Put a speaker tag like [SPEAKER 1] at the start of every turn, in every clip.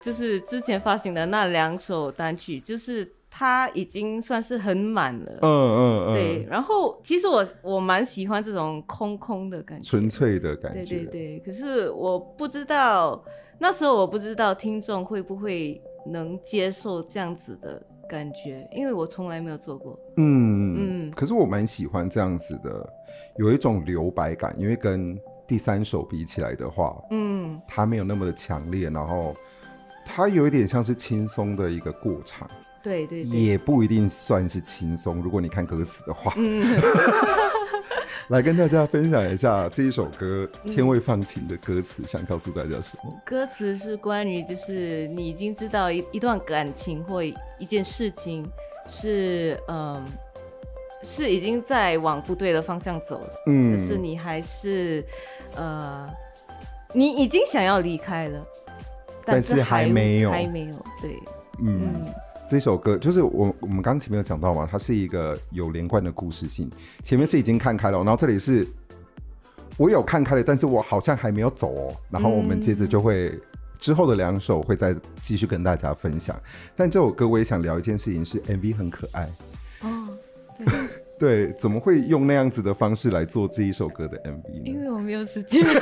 [SPEAKER 1] 就是之前发行的那2首单曲，就是它已经算是很满了。对。然后其实我蛮喜欢这种空空的感觉，
[SPEAKER 2] 纯粹的感觉。
[SPEAKER 1] 对对对。可是我不知道那时候我不知道听众会不会能接受这样子的感觉，因为我从来没有做过。
[SPEAKER 2] 可是我蛮喜欢这样子的，有一种留白感，因为跟第3首比起来的话，它没有那么的强烈，然后它有一点像是轻松的一个过场。
[SPEAKER 1] 对对对。
[SPEAKER 2] 也不一定算是轻松，如果你看歌词的话。来跟大家分享一下这一首歌《天未放晴》的歌词，想告诉大家什么？
[SPEAKER 1] 歌词是关于就是你已经知道一段感情或一件事情是已经在往不对的方向走了，可是你还是你已经想要离开了，但是还没有，对。
[SPEAKER 2] 这首歌就是我们刚前面有讲到嘛，它是一个有连贯的故事性，前面是已经看开了，然后这里是我有看开了，但是我好像还没有走哦，然后我们接着就会之后的2首会再继续跟大家分享。但这首歌我也想聊一件事情，是 MV 很可爱
[SPEAKER 1] 哦。
[SPEAKER 2] 对，怎么会用那样子的方式来做这一首歌的 MV 呢？
[SPEAKER 1] 因为我没有时间。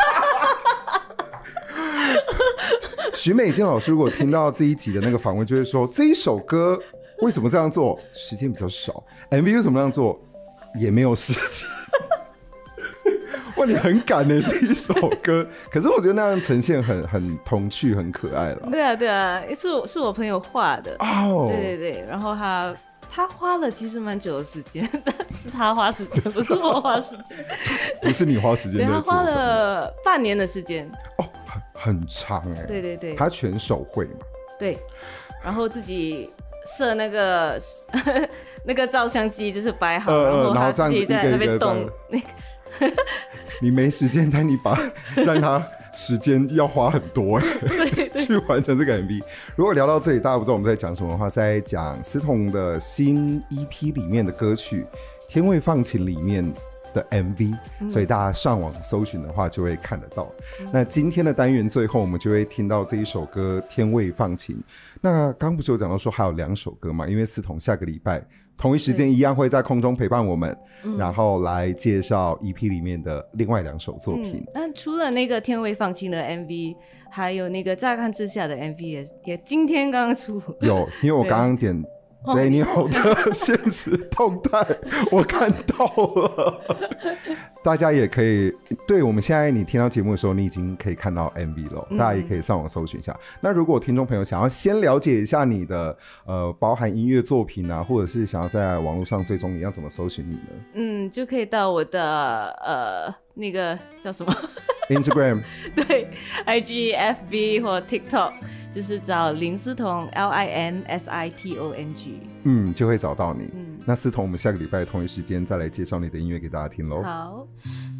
[SPEAKER 2] 许美静老师如果听到这一集的那个访问，就会说这一首歌为什么这样做？时间比较少。MV 为什么这样做？也没有时间。哇，你很赶的这一首歌，可是我觉得那样呈现很童趣，很可爱了。
[SPEAKER 1] 对啊对啊，是我朋友画的。对对对，然后他花了其实蛮久的时间，但是他花时间，不是我花时间。
[SPEAKER 2] 不是你花时间，
[SPEAKER 1] 他花了半年的时间。
[SPEAKER 2] 很长哎。
[SPEAKER 1] 对对对，
[SPEAKER 2] 他全手绘嘛。
[SPEAKER 1] 对，然后自己设那个那个照相机就是摆好，然后他自己在那边动那个。
[SPEAKER 2] 你没时间，但你让他时间要花很多去完成这个 MV。 如果聊到这里大家不知道我们在讲什么的话，是在讲思彤的新 EP 里面的歌曲《天未放晴》里面的 MV，所以大家上网搜寻的话就会看得到。那今天的单元最后我们就会听到这一首歌《天未放晴》。那刚不是有讲到说还有2首歌嘛，因为思彤下个礼拜同一时间一样会在空中陪伴我们，然后来介绍 EP 里面的另外2首作品。
[SPEAKER 1] 那除了那个天未放晴的 MV， 还有那个乍看之下的 MV 也今天刚刚出。有，
[SPEAKER 2] 因为我刚刚点Daniel 的现实动态我看到了。大家也可以，对，我们现在你听到节目的时候你已经可以看到 MV 了，大家也可以上网搜寻一下。那如果听众朋友想要先了解一下你的包含音乐作品啊，或者是想要在网络上追踪你，要怎么搜寻你呢？
[SPEAKER 1] 就可以到我的那个叫什么
[SPEAKER 2] Instagram
[SPEAKER 1] 对 IG、FB 或 TikTok， 就是找林思彤 LINSITONG，
[SPEAKER 2] 就会找到你。那思彤我们下个礼拜同一时间再来介绍你的音乐给大家听咯。
[SPEAKER 1] 好。